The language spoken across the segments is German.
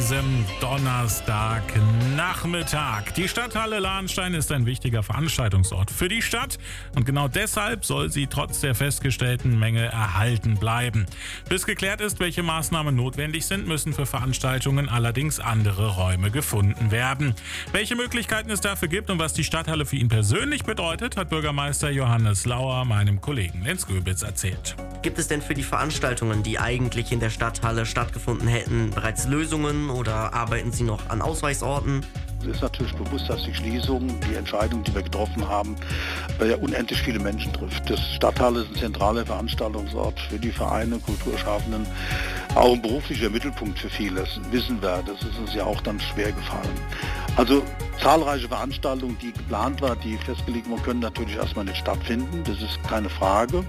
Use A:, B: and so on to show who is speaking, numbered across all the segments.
A: diesem Donnerstagnachmittag. Die Stadthalle Lahnstein ist ein wichtiger Veranstaltungsort für die Stadt und genau deshalb soll sie trotz der festgestellten Menge erhalten bleiben. Bis geklärt ist, welche Maßnahmen notwendig sind, müssen für Veranstaltungen allerdings andere Räume gefunden werden. Welche Möglichkeiten es dafür gibt und was die Stadthalle für ihn persönlich bedeutet, hat Bürgermeister Johannes Lauer meinem Kollegen Lenz Göbitz erzählt.
B: Gibt es denn für die Veranstaltungen, die eigentlich in der Stadthalle stattgefunden hätten, bereits Lösungen oder arbeiten Sie noch an Ausweichsorten?
C: Es ist natürlich bewusst, dass die Schließung, die Entscheidung, die wir getroffen haben, ja unendlich viele Menschen trifft. Das Stadthalle ist ein zentraler Veranstaltungsort für die Vereine, Kulturschaffenden, auch ein beruflicher Mittelpunkt für vieles, wissen wir. Das ist uns ja auch dann schwer gefallen. Also zahlreiche Veranstaltungen, die geplant waren, die festgelegt wurden, können natürlich erstmal nicht stattfinden, das ist keine Frage.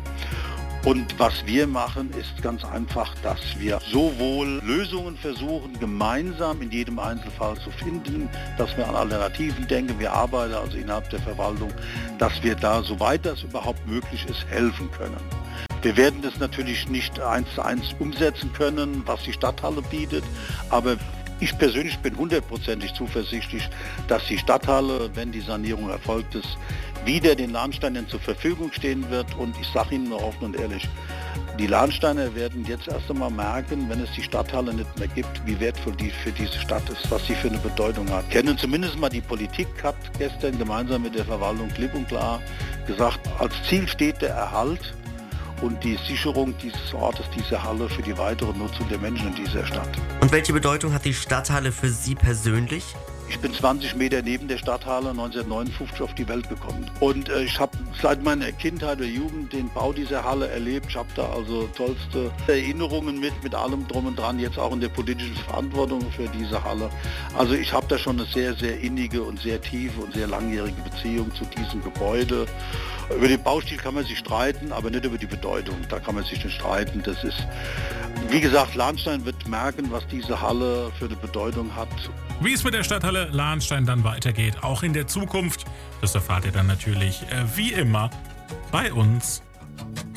C: Und was wir machen, ist ganz einfach, dass wir sowohl Lösungen versuchen, gemeinsam in jedem Einzelfall zu finden, dass wir an Alternativen denken. Wir arbeiten also innerhalb der Verwaltung, dass wir da, soweit das überhaupt möglich ist, helfen können. Wir werden das natürlich nicht 1:1 umsetzen können, was die Stadthalle bietet, aber ich persönlich bin 100%ig zuversichtlich, dass die Stadthalle, wenn die Sanierung erfolgt ist, wieder den Lahnsteinern zur Verfügung stehen wird. Und ich sage Ihnen nur offen und ehrlich, die Lahnsteiner werden jetzt erst einmal merken, wenn es die Stadthalle nicht mehr gibt, wie wertvoll die für diese Stadt ist, was sie für eine Bedeutung hat. Kennen zumindest mal die Politik hat gestern gemeinsam mit der Verwaltung klipp und klar gesagt, als Ziel steht der Erhalt und die Sicherung dieses Ortes, dieser Halle für die weitere Nutzung der Menschen in dieser Stadt.
B: Und welche Bedeutung hat die Stadthalle für Sie persönlich?
C: Ich bin 20 Meter neben der Stadthalle 1959 auf die Welt gekommen. Und ich habe seit meiner Kindheit oder Jugend den Bau dieser Halle erlebt. Ich habe da also tollste Erinnerungen mit allem drum und dran, jetzt auch in der politischen Verantwortung für diese Halle. Also ich habe da schon eine sehr, sehr innige und sehr tiefe und sehr langjährige Beziehung zu diesem Gebäude. Über den Baustil kann man sich streiten, aber nicht über die Bedeutung. Da kann man sich nicht streiten. Das ist, wie gesagt, Lahnstein wird merken, was diese Halle für eine Bedeutung hat.
A: Wie es mit der Stadthalle Lahnstein dann weitergeht, auch in der Zukunft, das erfahrt ihr dann natürlich wie immer bei uns.